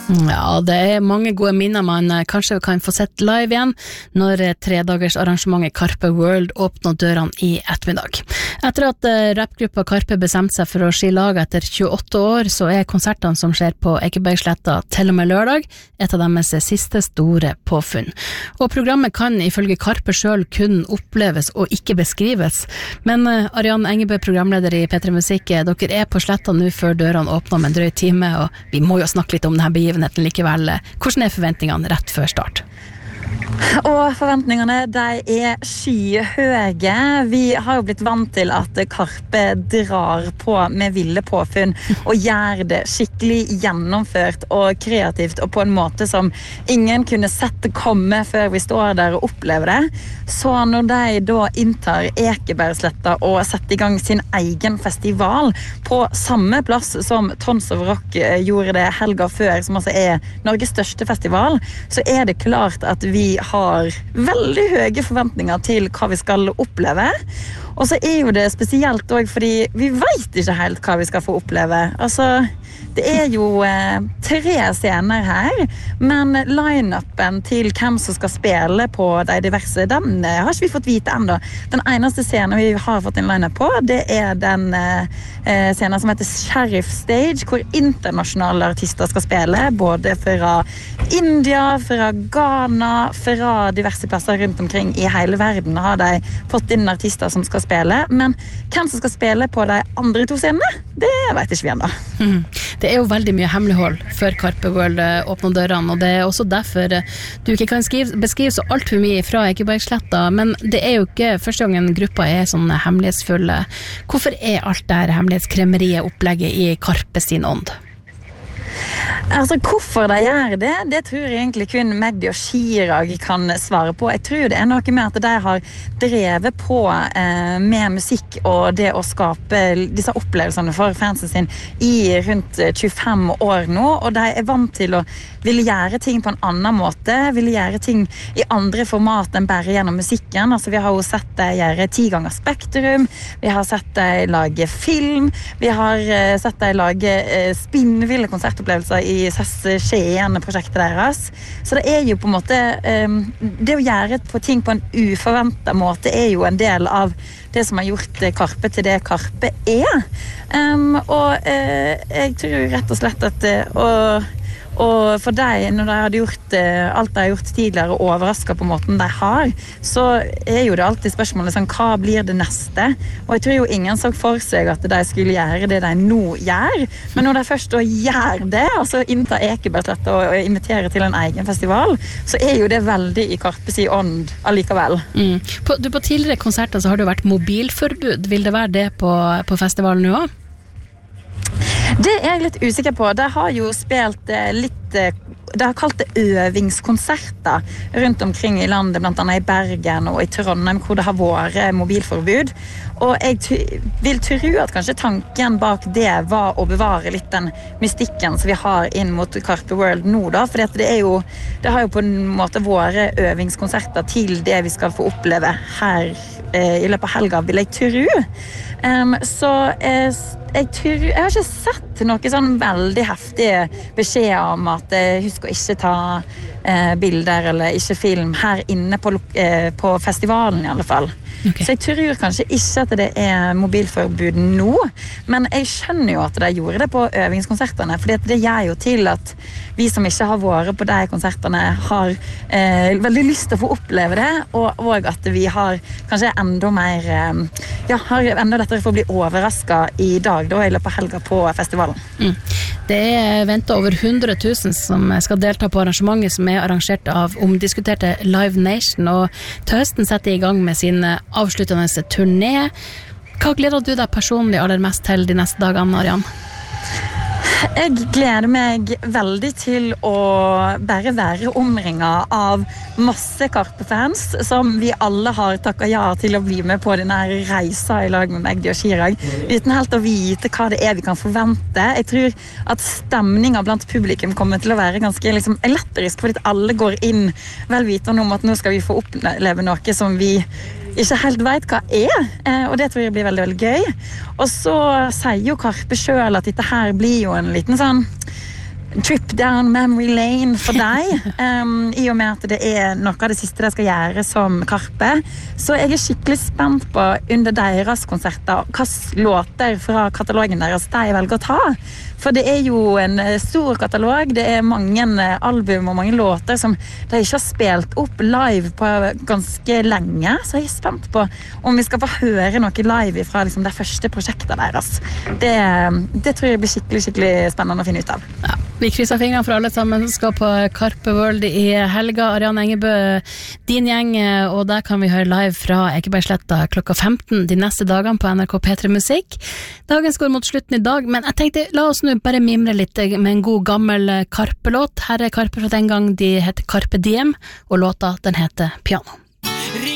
Ja, det mange gode minner man kanskje kan få sett live igjen når 3-dagers arrangementet Karpe World åpner dørene i ettermiddag. Etter at rapgruppa Karpe bestemte seg for å skille lag etter 28 år, så konsertene som skjer på Ekebergsletta til og med lørdag et av deres siste store påfunn. Og programmet kan ifølge Karpe selv kun oppleves og ikke beskrives. Men Arian Engebø, programleder i P3 Musikk, dere på Sletta nå før dørene åpner om en drøy time, og vi må jo snakke litt om denne begivenheten likevel. Hvordan forventningene rett før start? Og forventningene, de skyhøye. Vi har jo blitt vant til at Karpe drar på med ville påfunn og gjør det skikkelig gjennomført og kreativt og på en måte som ingen kunne sett komme før vi står der og opplever det. Så når de da inntar Ekebergsletta og setter i gang sin egen festival på samme plass som Tons of Rock gjorde det helga før, som altså Norges største festival, så det klart at vi har veldig høye forventninger til hva vi skal oppleve. Og så jo det spesielt også fordi vi vet ikke helt hva vi skal få oppleve. Altså, det jo 3 scener her, men line-upen til hvem som skal spille på de diverse, den har ikke vi fått vite enda. Den eneste scenen vi har fått en line-up på, det den scenen som heter Sheriff Stage, hvor internasjonale artister skal spille, både fra India, fra Ghana, fra diverse plasser rundt omkring i hele verden har de fått inn artister som skal spille, men hvem som skal spille på de andre 2 scenene, det vet ikke vi enda. Det jo veldig mye hemmelighold før Karpe World åpner dørene, og det også derfor du ikke kan beskrive så alt for mye fra Ekebergsletta, men det jo ikke første gangen gruppa sånn hemmelighetsfulle. Hvorfor alt det hemmelighetskremeriet opplegget i Karpe sin ånd? Altså, hvorfor de gjør det tror jeg egentlig kun Magdi og Chirag kan svare på. Jeg tror det noe med at de har drevet på med musikk og det å skape disse opplevelsene for fansen sin i rundt 25 år nå, og de vant til å ville gjøre ting på en annen måte, ville gjøre ting i andre format enn bare gjennom musikken. Altså, vi har jo sett de gjøre 10 ganger Spektrum, vi har sett de lage film, vi har sett de lage spinnville konsertopplevelser i Skien-prosjektet deres. Så det jo på en måte det å gjøre på ting på en uforventet måte jo en del av det som har gjort Karpe til det Karpe og jeg tror rett og slett at og for deg, når de hadde gjort alt de har gjort tidligere og overrasket på måten de har, så jo det alltid spørsmålet sånn, hva blir det neste? Og jeg tror jo ingen så for seg at de skulle gjøre det de nå gjør, men når de først da gjør det, altså inntar Ekebergsletta og inviterer til en egen festival, så jo det veldig i Karpes i ånd allikevel. På tidligere konserter så har det vært mobilforbud. Vil det være det på festivalen nå også? Det jeg litt usikker på. De har jo spilt litt de har kalt det øvingskonserter rundt omkring i landet, blant annet i Bergen og i Trondheim, hvor det har vært mobilforbud. Og jeg vil tro at kanskje tanken bak det var å bevare litt den mystikken som vi har inn mot Karpe World nå da, for det har jo på en måte vært øvingskonserter til det vi skal få oppleve her i løpet av helga, vil jeg tro. Så jeg har ikke sett noe sånn veldig heftige beskjeder om at husk å ikke ta bilder eller ikke film her inne på festivalen i alle fall. Okay. Så jeg tror kanskje ikke at det mobilforbud nå, men jeg skjønner jo at de gjorde det på øvingskonsertene, for det gjør jo til at vi som ikke har vært på de konsertene har veldig lyst til å få oppleve det, og at vi har kanskje enda mer har enda lettere for å bli overrasket i dag da, i løpet av helga på festivalen. Det ventet over 100 000 som skal delta på arrangementet som arrangert av omdiskuterte Live Nation, og til høsten setter i gang med sin avsluttende turné. Hva gleder du deg personlig aller mest til de neste dagene, Arian? Jeg gleder meg veldig til å bare være omringet av masse Karpe-fans som vi alle har takket ja til å bli med på denne reisa i lag med Magdi og Chirag, uten helt å vite hva det vi kan forvente. Jeg tror at stemningen blant publikum kommer til å være ganske elektrisk, fordi alle går inn vel vitende om at nå skal vi få oppleve noe som vi ikke helt vet hva og det tror jeg blir veldig, veldig gøy. Og så sier jo Karpe selv at dette her blir jo en liten sånn trip down memory lane for deg, i og med at det noe av det siste de skal gjøre som Karpe. Så jeg skikkelig spent på under deres konserter hvilke låter fra katalogen deres de velger å ta. For det jo en stor katalog, det mange album og mange låter som de ikke har spilt opp live på ganske lenge, så jeg spent på om vi skal få høre noe live fra liksom, det første prosjektet deres. Det tror jeg blir skikkelig spennende å finne ut av. Ja, vi krysser fingrene for alle sammen som skal på Karpe World i helga. Ariane Engebø, din gjeng, og der kan vi høre live fra Ekebergsletta klokka 15 de neste dagene på NRK P3 Musikk. Dagen går mot slutten i dag, men jeg tenkte, la oss nå bare mimre litt med en god gammel Karpe-låt. Her Karpe fra den gang de heter Carpe Diem, og låta den heter Piano.